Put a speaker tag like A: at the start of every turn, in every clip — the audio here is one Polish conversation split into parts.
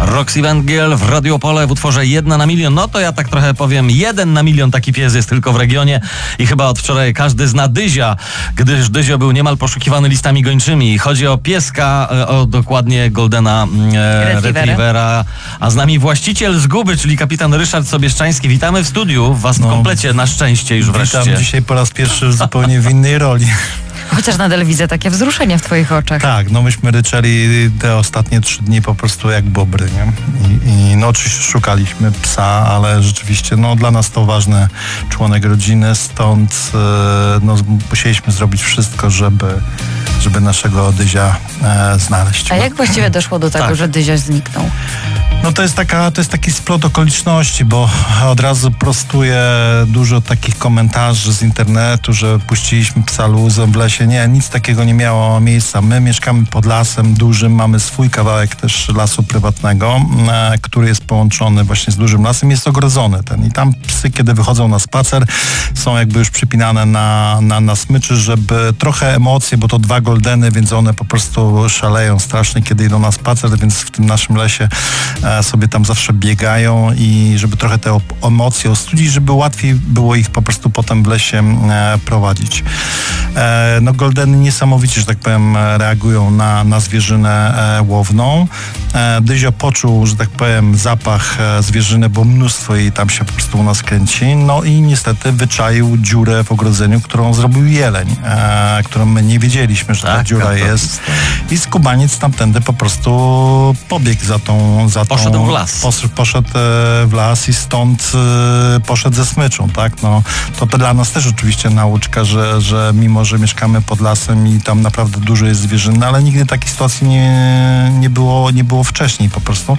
A: Roxy Węgiel w Radio Opole w utworze 1 na milion. No to ja tak trochę powiem, 1 na milion taki pies jest tylko w regionie i chyba od wczoraj każdy zna Dyzia, gdyż Dyzio był niemal poszukiwany listami gończymi. Chodzi o pieska, o dokładnie Goldena Retrievera, a z nami właściciel zguby, czyli kapitan Ryszard Sobieszczański. Witamy w studiu, was w komplecie, na szczęście już wreszcie.
B: Witam dzisiaj po raz pierwszy zupełnie w innej roli.
C: Chociaż nadal widzę takie wzruszenie w twoich oczach.
B: Tak, no myśmy ryczeli te ostatnie 3 dni po prostu jak bobry, nie? I no oczywiście szukaliśmy psa, ale rzeczywiście no dla nas to ważny członek rodziny, stąd no musieliśmy zrobić wszystko, żeby naszego Dyzia znaleźć.
C: A jak właściwie doszło do tego, że Dyzio zniknął?
B: No to jest taki splot okoliczności, bo od razu prostuję dużo takich komentarzy z internetu, że puściliśmy psa luzem w lesie. Nie, nic takiego nie miało miejsca. My mieszkamy pod lasem dużym, mamy swój kawałek też lasu prywatnego, który jest połączony właśnie z dużym lasem, jest ogrodzony ten. I tam psy, kiedy wychodzą na spacer, są jakby już przypinane na smyczy, żeby trochę emocje, bo to 2 goldeny, więc one po prostu szaleją strasznie, kiedy idą na spacer, więc w tym naszym lesie sobie tam zawsze biegają i żeby trochę te emocje ostudzić, żeby łatwiej było ich po prostu potem w lesie prowadzić. No goldeny niesamowicie, że tak powiem, reagują na zwierzynę łowną. Dyzio poczuł, że tak powiem, zapach zwierzyny, bo mnóstwo jej tam się po prostu u nas kręci. No i niestety wyczaił dziurę w ogrodzeniu, którą zrobił jeleń, którą my nie wiedzieliśmy, że ta dziura jest. I skubaniec tamtędy po prostu pobiegł za tą
A: poszedł w las.
B: Poszedł w las i stąd poszedł ze smyczą, tak? No, to dla nas też oczywiście nauczka, że mimo, że mieszkamy pod lasem i tam naprawdę dużo jest zwierzyny, ale nigdy takiej sytuacji nie było wcześniej po prostu.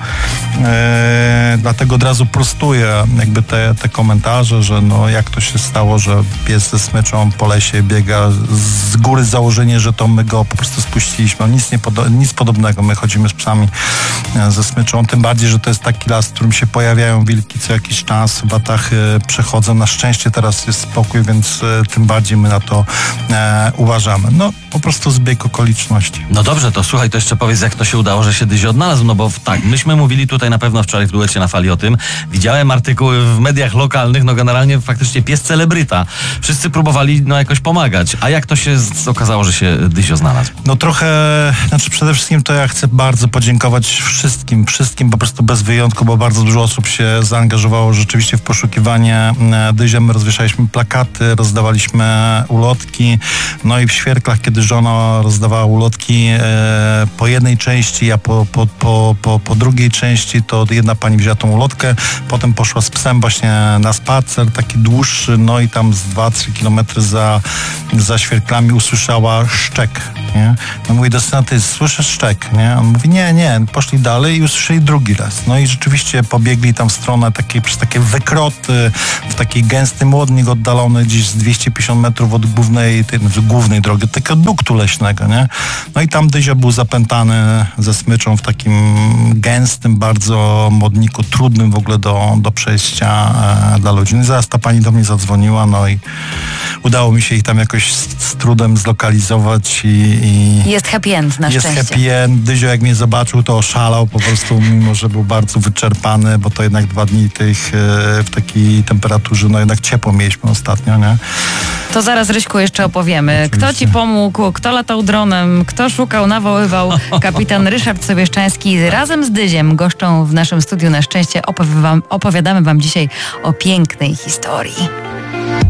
B: Dlatego od razu prostuję jakby te komentarze, że no jak to się stało, że pies ze smyczą po lesie biega z góry, założenie, że to my go po prostu spuściliśmy. Nic podobnego. My chodzimy z psami ze smyczą, tym bardziej, że to jest taki las, w którym się pojawiają wilki co jakiś czas, w latach przechodzą. Na szczęście teraz jest spokój, więc tym bardziej my na to uważamy. No po prostu zbieg okoliczności.
A: No dobrze, to słuchaj, to jeszcze powiedz, jak to się udało, że się Dyzio odnalazł, no bo tak, myśmy mówili tutaj na pewno wczoraj w duecie na fali o tym. Widziałem artykuły w mediach lokalnych, no generalnie faktycznie pies celebryta. Wszyscy próbowali no jakoś pomagać. A jak to się okazało, że się Dyzio znalazł?
B: No trochę, przede wszystkim to ja chcę bardzo podziękować wszystkim po prostu bez wyjątku, bo bardzo dużo osób się zaangażowało rzeczywiście w poszukiwanie Dyzia. My rozwieszaliśmy plakaty, rozdawaliśmy ulotki, no i w Świerklach, kiedy żona rozdawała ulotki po jednej części, a po drugiej części, to jedna pani wzięła tą ulotkę, potem poszła z psem właśnie na spacer, taki dłuższy, no i tam z 2-3 kilometry za Świerklami usłyszała szczek, nie? No mówi do syna, ty słyszysz szczek, nie? On mówi, nie, poszli dalej i usłyszeli drugi raz. No i rzeczywiście pobiegli tam w stronę przez takie wykroty, w taki gęsty młodnik oddalony gdzieś z 250 metrów od głównej drogi, takiego duktu leśnego, nie? No i tam Dyzio był zapętany ze smyczą w takim gęstym bardzo modniku, trudnym w ogóle do przejścia dla ludzi. No i zaraz ta pani do mnie zadzwoniła, no i udało mi się ich tam jakoś z trudem zlokalizować i
C: jest happy end na szczęście.
B: Jest happy end. Dyzio jak mnie zobaczył, to oszalał po prostu, mimo że był bardzo wyczerpany, bo to jednak 2 dni w takiej temperaturze, no jednak ciepło mieliśmy ostatnio, nie?
C: To zaraz, Ryśku, jeszcze opowiemy. Oczywiście. Kto ci pomógł, kto latał dronem, kto szukał, nawoływał. Kapitan Ryszard Sobieszczański razem z Dyziem goszczą w naszym studiu. Na szczęście opowiadamy wam dzisiaj o pięknej historii.